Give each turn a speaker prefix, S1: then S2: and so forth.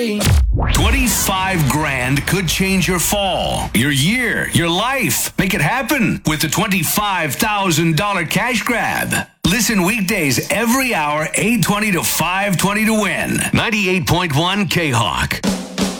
S1: 25 grand could change your fall, your year, your life. Make it happen with the $25,000 cash grab. Listen weekdays every hour, 8:20 to 5:20 to win. 98.1 K-Hawk.